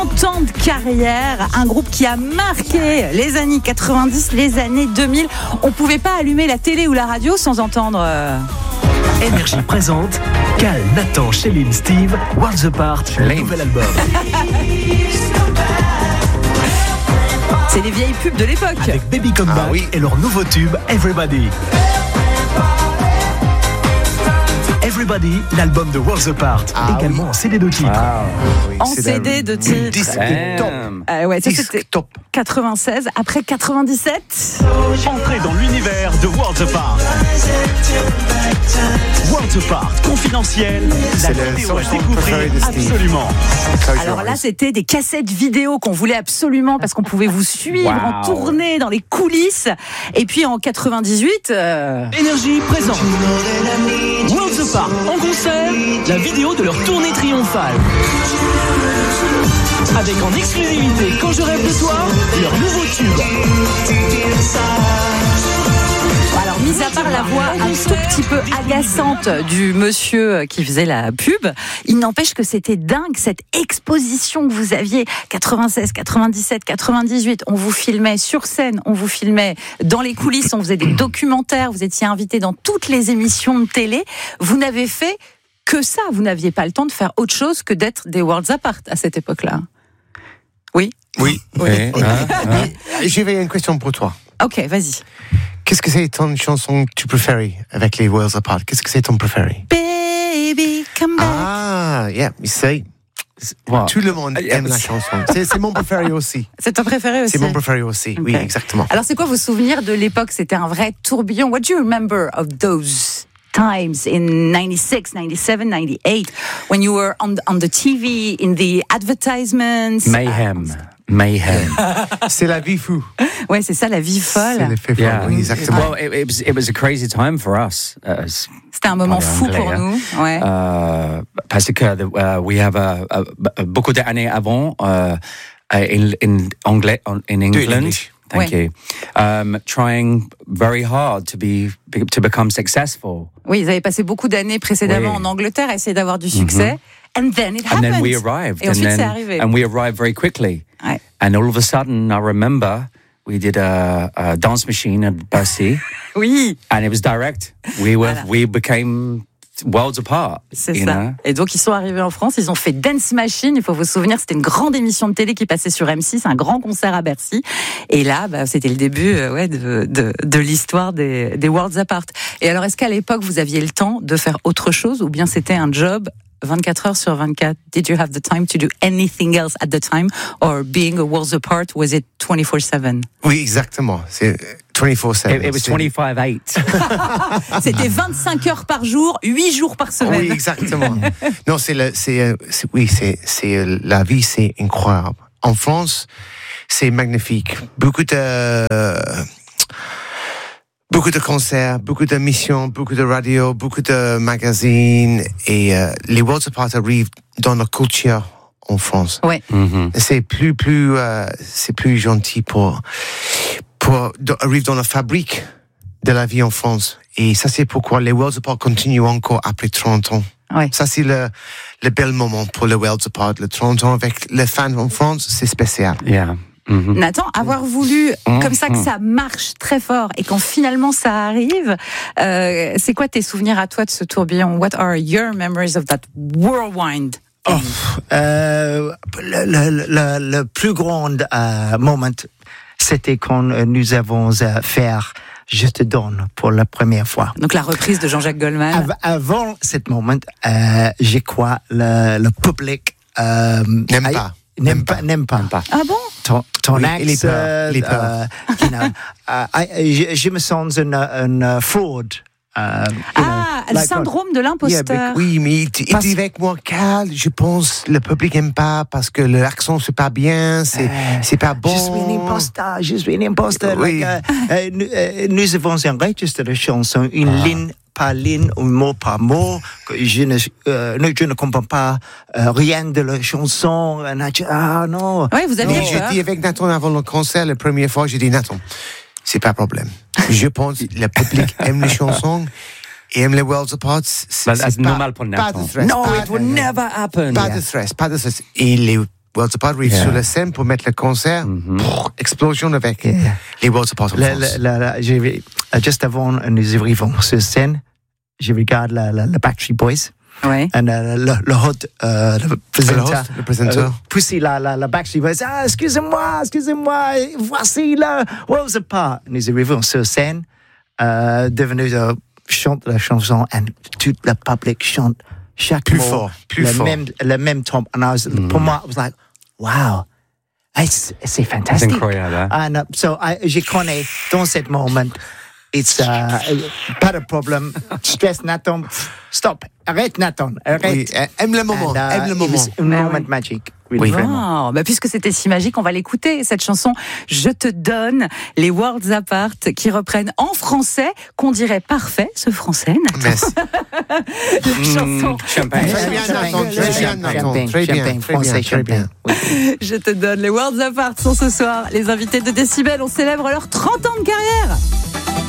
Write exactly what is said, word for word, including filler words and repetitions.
trente ans de carrière, un groupe qui a marqué les années quatre-vingt-dix, les années deux mille. On pouvait pas allumer la télé ou la radio sans entendre... Euh... Énergie présente Cal, Nathan, Chéline, Steve, Worlds Apart, le nouvel album. C'est les vieilles pubs de l'époque. Avec Baby Come Back ah, oui. et leur nouveau tube Everybody. Everybody, l'album de Worlds Apart, ah, également oui. en C D de titres. Ah, oui, en C D de titres. Disque top. Euh, ouais, ça Disque c'était top. quatre-vingt-seize, après quatre-vingt-dix-sept. Entrez dans l'univers de Worlds Apart. Worlds Apart, confidentiel, c'est la vidéo à découvrir absolument. Alors là, c'était des cassettes vidéo qu'on voulait absolument parce qu'on pouvait vous suivre wow. en tournée dans les coulisses. Et puis en quatre-vingt-dix-huit... Euh... Énergie présente. Worlds Apart en concert, la vidéo de leur tournée triomphale. Avec en exclusivité Quand je rêve de toi, leur nouveau tube. Alors, mis à part la voix un tout petit peu agaçante du monsieur qui faisait la pub, il n'empêche que c'était dingue, cette exposition que vous aviez, quatre-vingt-seize, quatre-vingt-dix-sept, quatre-vingt-dix-huit, on vous filmait sur scène, on vous filmait dans les coulisses, on faisait des documentaires, vous étiez invité dans toutes les émissions de télé, vous n'avez fait que ça, vous n'aviez pas le temps de faire autre chose que d'être des Worlds Apart à cette époque-là. Oui ? Oui. oui. oui. Hein, hein. J'avais une question pour toi. Ok, vas-y. Qu'est-ce que c'est ton chanson que tu préfères avec les Worlds Apart? Qu'est-ce que c'est ton préféré? Baby, come back. Ah, yeah, you say. Wow. Tout le monde aime la chanson. C'est, c'est mon préféré aussi. C'est ton préféré aussi? C'est mon préféré aussi, okay. Oui, exactement. Alors, c'est quoi vos souvenirs de l'époque? C'était un vrai tourbillon. What do you remember of those times in ninety-six, ninety-seven, ninety-eight, when you were on the, on the T V, in the advertisements? Mayhem. Mayhem. C'est la vie fou. Ouais, c'est ça, la vie folle. C'est l'effet folle, yeah. Oui, exactement. Well, it, it, was, it was a crazy time for us. Uh, C'était un moment fou anglais, pour nous. Ouais. Uh, parce que uh, we have a, a, a, beaucoup d'années avant uh, in, in, anglais, in England. Thank ouais. you. Um, trying very hard to be to become successful. Oui, ils avaient passé beaucoup d'années précédemment oui. en Angleterre à essayer d'avoir du succès. Mm-hmm. And then it happened. And then we arrived. Et ensuite, and then, c'est arrivé. And we arrived very quickly. Ouais. And all of a sudden, I remember we did a, a dance machine at Bercy. Oui. And it was direct. We were, voilà. we became Worlds Apart. C'est you ça. Know? Et donc, ils sont arrivés en France, ils ont fait Dance Machine. Il faut vous souvenir, c'était une grande émission de télé qui passait sur M six, un grand concert à Bercy. Et là, bah, c'était le début euh, ouais, de, de, de l'histoire des, des Worlds Apart. Et alors, est-ce qu'à l'époque, vous aviez le temps de faire autre chose ou bien c'était un job vingt-quatre heures sur vingt-quatre? Did you have the time to do anything else at the time? Or being a Worlds Apart, was it twenty-four seven? Oui, exactement. C'est twenty-four seven. It, it was twenty-five eight. C'était vingt-cinq heures par jour, huit jours par semaine. Oui, exactement. Non, c'est, le, c'est, c'est oui, c'est, c'est la vie, c'est incroyable. En France, c'est magnifique. Beaucoup de Beaucoup de concerts, beaucoup d'émissions, beaucoup de radio, beaucoup de magazines et euh, les Worlds Apart arrivent dans la culture en France. Ouais. Mm-hmm. C'est plus plus euh, c'est plus gentil pour pour arriver dans la fabrique de la vie en France et ça c'est pourquoi les Worlds Apart continuent encore après trente ans. Ouais. Ça c'est le le bel moment pour les Worlds Apart, le trente ans avec les fans en France, c'est spécial. Yeah. Mm-hmm. Nathan, avoir voulu mm-hmm. comme ça que ça marche très fort et quand finalement ça arrive, euh, c'est quoi tes souvenirs à toi de ce tourbillon? What are your memories of that whirlwind? Oh, euh, le, le, le, le plus grand euh, moment, c'était quand nous avons euh, fait Je te donne pour la première fois. Donc la reprise de Jean-Jacques Goldman. Av- avant ce moment, euh, je crois le, le public euh, n'aime a, pas. N'aime pas, n'aime pas. Ah bon? Ton, ton oui, accent, il est peur. Il est peur. Euh, you know, uh, I, je, je me sens une, une fraude. Uh, ah, know, le like syndrome what? De l'imposteur. Yeah, oui, mais il, il dit avec moi, Cal, je pense le public n'aime pas parce que l'accent c'est pas bien, c'est, euh, c'est pas bon. Je suis un imposteur, je suis un imposteur. Oui. Like, uh, uh, nous, uh, nous avons enregistré la chanson, une ah. ligne par ligne, un mot par mot. Je ne, euh, je ne comprends pas euh, rien de la chanson. Ah non. Oui, vous avez. J'ai dit avec Nathan avant le concert, la première fois, j'ai dit Nathan, c'est pas problème. Je pense que le public aime les chansons et aime les Worlds Apart. C'est, c'est pas, normal pour Nathan. Pas de stress. No, pas it would never happen. Pas yeah. de stress, pas de stress. Et les Worlds Apart arrivent Yeah. sur la scène pour mettre le concert. Mhm. Pff, explosion avec Yeah. les Worlds Apart en La- France. la- la- la- j'ai vu- euh, juste avant nous arrivons sur scène, je regarde la, la, la Backstreet Boys. Ouais. Et euh, le, le hôte, euh, le Le présentateur, host, le présentateur. euh, pousser la, la, la Backstreet Boys. Ah, excusez-moi, excusez-moi, voici le Worlds Apart. Nous arrivons sur scène, euh, devenu euh, chante la chanson, et tout le public chante chaque Plus mot, fort, plus le fort. même, le même temps. And I was, pour moi, I was like, wow, it's, c'est fantastique. C'est incroyable, hein? And uh, so I, je connais dans ce moment, it's uh, pas de problème. Stress, Nathan, stop, arrête Nathan, arrête. Oui, aime le moment, And, uh, aime le it moment. was a moment oui. magic. Really, vraiment. Oh, bah puisque c'était si magique, on va l'écouter, cette chanson Je te donne, les Worlds Apart, qui reprennent en français, qu'on dirait parfait, ce français, Nathan. Merci. La chanson Champagne. Très bien, Nathan, très bien, Nathan. Très bien, Champagne, très français, bien, très bien. champagne. Je te donne, les Worlds Apart sont ce soir les invités de Décibel. On célèbre leurs trente ans de carrière.